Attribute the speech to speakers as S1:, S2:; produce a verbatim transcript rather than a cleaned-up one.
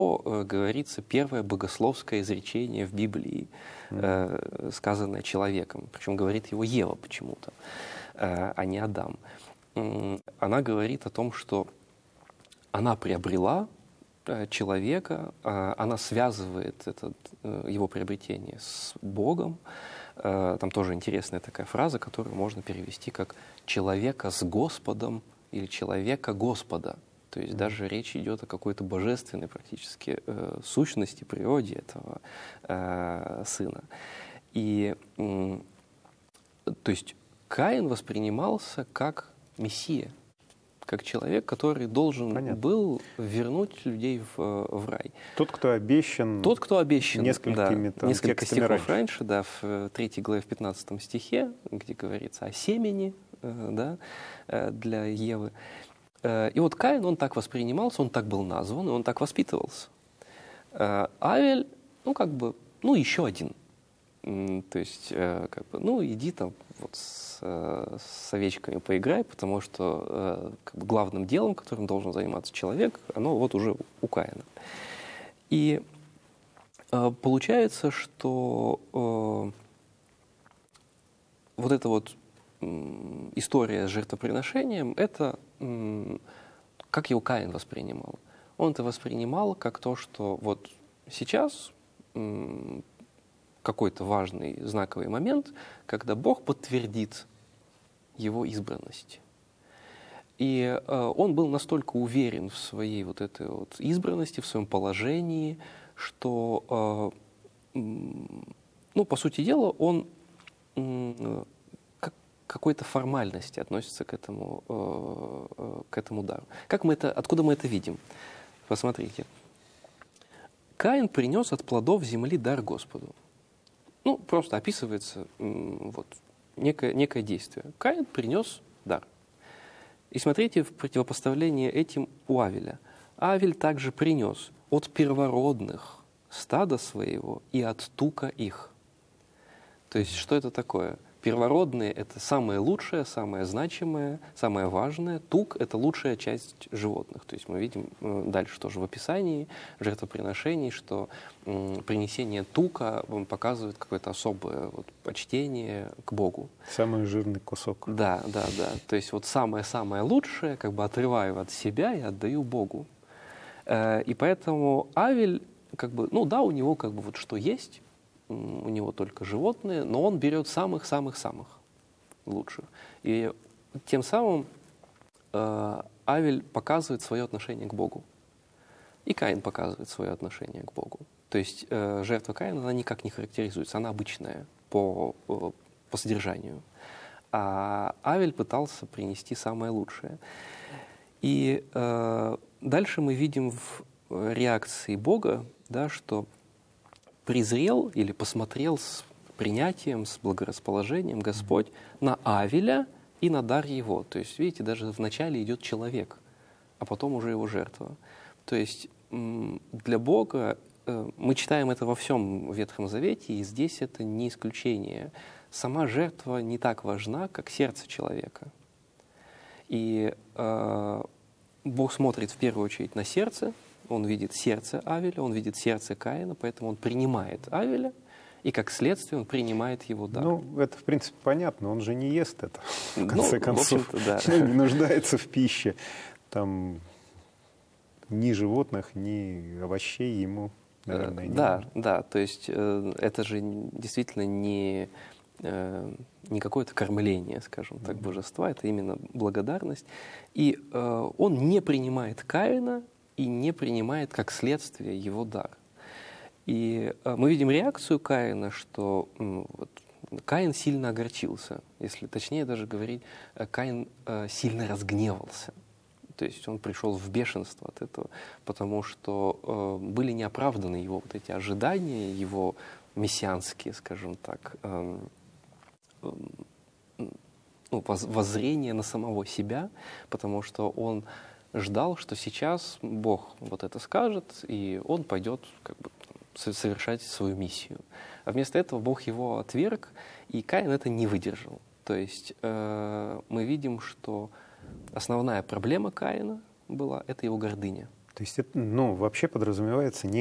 S1: говорится первое богословское изречение в Библии, э, сказанное человеком. Причем говорит его Ева почему-то, э, а не Адам. Она говорит о том, что она приобрела э, человека, э, она связывает этот, э, его приобретение с Богом. Э, там тоже интересная такая фраза, которую можно перевести как «человека с Господом» или «человека Господа». То есть даже речь идет о какой-то божественной практически э, сущности, природе этого э, сына. И э, то есть Каин воспринимался как мессия, как человек, который должен Понятно. был вернуть людей в, в рай.
S2: Тот, кто обещан,
S1: Тот, кто обещан
S2: несколькими
S1: да,
S2: там,
S1: несколько стихов
S2: раньше.
S1: раньше, да, в третьей главе в пятнадцатом стихе, где говорится о семени э, да, э, для Евы. И вот Каин, он так воспринимался, он так был назван, и он так воспитывался. Авель, ну, как бы, ну, еще один. То есть, как бы, ну, иди там вот с, с овечками поиграй, потому что как бы, главным делом, которым должен заниматься человек, оно вот уже у Каина. И получается, что вот это вот история с жертвоприношением, это как его Каин воспринимал. Он это воспринимал как то, что вот сейчас какой-то важный знаковый момент, когда Бог подтвердит его избранность. И он был настолько уверен в своей вот этой вот избранности, в своем положении, что, ну, по сути дела, он какой-то формальности относится к этому, э, к этому дару. Как мы это, откуда мы это видим? Посмотрите. Каин принес от плодов земли дар Господу. Ну, просто описывается вот, некое, некое действие. Каин принес дар. И смотрите в противопоставление этим у Авеля. Авель также принес от первородных стада своего и от тука их. То есть, что это такое? Первородные — это самое лучшее, самое значимое, самое важное. Тук — это лучшая часть животных. То есть мы видим дальше тоже в описании жертвоприношений, что м, принесение тука показывает какое-то особое вот, почтение к Богу.
S2: Самый жирный кусок.
S1: Да, да, да. То есть вот самое-самое лучшее как бы отрываю от себя и отдаю Богу. Э, и поэтому Авель, как бы, ну да, у него как бы вот что есть, у него только животные, но он берет самых-самых-самых лучших. И тем самым э, Авель показывает свое отношение к Богу. И Каин показывает свое отношение к Богу. То есть э, жертва Каина, она никак не характеризуется, она обычная по, по, по содержанию. А Авель пытался принести самое лучшее. И э, дальше мы видим в реакции Бога, да, что презрел или посмотрел с принятием, с благорасположением Господь на Авеля и на дар его. То есть, видите, даже вначале идет человек, а потом уже его жертва. То есть для Бога, мы читаем это во всем Ветхом Завете, и здесь это не исключение. Сама жертва не так важна, как сердце человека. И э, Бог смотрит в первую очередь на сердце. Он видит сердце Авеля, он видит сердце Каина, поэтому он принимает Авеля, и как следствие он принимает его дар.
S2: Ну, это, в принципе, понятно, он же не ест это, в конце
S1: ну,
S2: концов.
S1: В да.
S2: Ну, не нуждается в пище. Там ни животных, ни овощей ему, наверное, не
S1: Да,
S2: нужно.
S1: да, то есть э, это же действительно не, э, не какое-то кормление, скажем так, mm-hmm. божества, это именно благодарность. И э, он не принимает Каина, и не принимает как следствие его дар. И э, мы видим реакцию Каина, что э, вот, Каин сильно огорчился. Если точнее даже говорить, э, Каин э, сильно разгневался. То есть он пришел в бешенство от этого, потому что э, были неоправданы его вот эти ожидания, его мессианские, скажем так, э, э, ну, воззрение на самого себя, потому что он ждал, что сейчас Бог вот это скажет, и он пойдет как бы совершать свою миссию. А вместо этого Бог его отверг, и Каин это не выдержал. То есть э, мы видим, что основная проблема Каина была — это его гордыня.
S2: То есть это, ну, вообще подразумевается некий